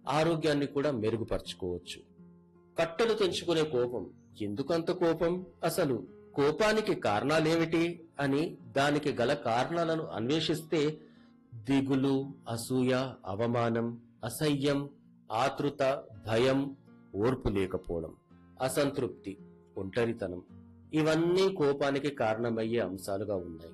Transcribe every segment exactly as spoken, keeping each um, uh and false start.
ఆరోగ్యాన్ని కూడా మెరుగుపరుచుకోవచ్చు. కట్టలు తెంచుకునే కోపం. ఎందుకంత కోపం? అసలు కోపానికి కారణాలేమిటి అని దానికి గల కారణాలను అన్వేషిస్తే దిగులు, అసూయ, అవమానం, అసహ్యం, ఆతృత, భయం, ఓర్పు లేకపోవడం, అసంతృప్తి, ఒంటరితనం ఇవన్నీ కోపానికి కారణమయ్యే అంశాలుగా ఉన్నాయి.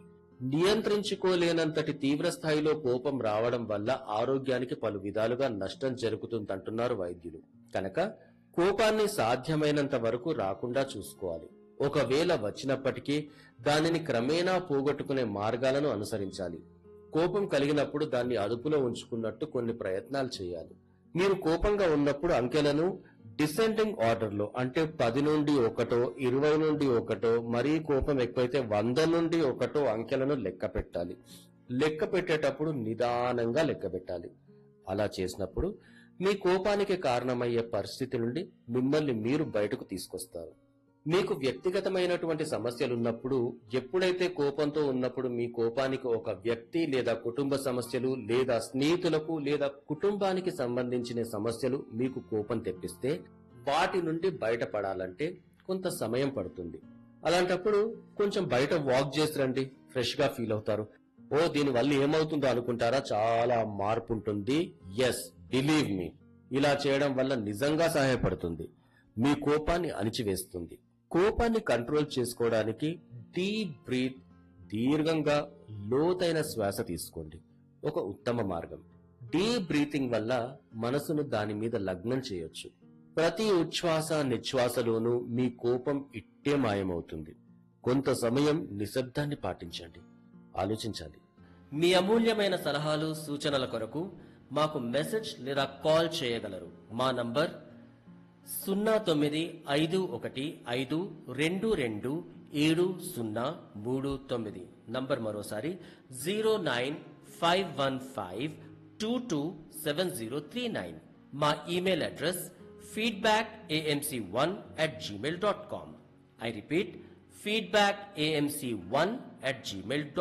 నియంత్రించుకోలేనంతటి తీవ్ర స్థాయిలో కోపం రావడం వల్ల ఆరోగ్యానికి పలు విధాలుగా నష్టం జరుగుతుందంటున్నారు వైద్యులు. కనుక కోపాన్ని సాధ్యమైనంత వరకు రాకుండా చూసుకోవాలి. ఒకవేళ వచ్చినప్పటికీ దానిని క్రమేణా పోగొట్టుకునే మార్గాలను అనుసరించాలి. కోపం కలిగినప్పుడు దాన్ని అదుపులో ఉంచుకున్నట్టు కొన్ని ప్రయత్నాలు చేయాలి. మీరు కోపంగా ఉన్నప్పుడు అంకెలను డిసెండింగ్ ఆర్డర్ లో, అంటే పది నుండి ఒకటో, ఇరవై నుండి ఒకటో, మరీ కోపం ఎక్కువైతే వంద నుండి ఒకటో అంకెలను లెక్క పెట్టాలి. లెక్క పెట్టేటప్పుడు నిదానంగా లెక్క పెట్టాలి. అలా చేసినప్పుడు మీ కోపానికి కారణమయ్యే పరిస్థితి నుండి మిమ్మల్ని మీరు బయటకు తీసుకొస్తారు. మీకు వ్యక్తిగతమైనటువంటి సమస్యలున్నప్పుడు, ఎప్పుడైతే కోపంతో ఉన్నప్పుడు మీ కోపానికి ఒక వ్యక్తి లేదా కుటుంబ సమస్యలు లేదా స్నేహితులకు లేదా కుటుంబానికి సంబంధించిన సమస్యలు మీకు కోపం తెప్పిస్తే వాటి నుండి బయటపడాలంటే కొంత సమయం పడుతుంది. అలాంటప్పుడు కొంచెం బయట వాక్ చేసి రండి, ఫ్రెష్ గా ఫీల్ అవుతారు. ఓ దీని వల్ల ఏమవుతుందో అనుకుంటారా? చాలా మార్పు ఉంటుంది. ఎస్, బిలీవ్ మీ, ఇలా చేయడం వల్ల నిజంగా సహాయపడుతుంది. మీ కోపాన్ని అణిచివేస్తుంది. కోపాన్ని కంట్రోల్ చేసుకోవడానికి డీప్ బ్రీత్, దీర్ఘంగా లోతైన శ్వాస తీసుకోండి ఒక ఉత్తమ మార్గం. డీప్ బ్రీతింగ్ వల్ల మనసును దాని మీద లగ్నం చేయొచ్చు. ప్రతి ఉచ్ఛ్వాస నిశ్వాసలోనూ మీ కోపం ఇట్టే మాయమవుతుంది. కొంత సమయం నిశ్శబ్దాన్ని పాటించండి, ఆలోచించాలి. మీ అమూల్యమైన సలహాలు సూచనల కొరకు మాకు మెసేజ్ లేదా కాల్ చేయగలరు. మా నంబర్ సున్నా తొమ్మిది ఐదు ఒకటి ఐదు రెండు రెండు ఏడు సున్నా మూడు తొమ్మిది. నంబర్ మరోసారి zero nine five one five two two seven zero three nine. మా email address feedback AMC one at Gmail dot com. I repeat, feedback AMC one at Gmail